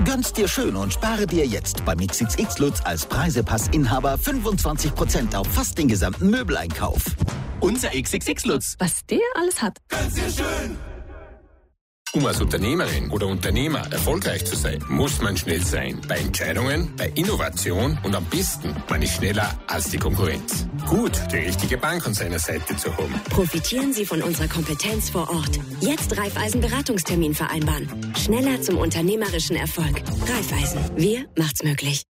Gönn's dir schön und spare dir jetzt beim XXX Lutz als Preisepass-Inhaber 25% auf fast den gesamten Möbeleinkauf. Unser XXX Lutz. Was der alles hat. Gönn's dir schön! Um als Unternehmerin oder Unternehmer erfolgreich zu sein, muss man schnell sein. Bei Entscheidungen, bei Innovation und am besten, man ist schneller als die Konkurrenz. Gut, die richtige Bank an seiner Seite zu haben. Profitieren Sie von unserer Kompetenz vor Ort. Jetzt Raiffeisen Beratungstermin vereinbaren. Schneller zum unternehmerischen Erfolg. Raiffeisen. Wir macht's möglich.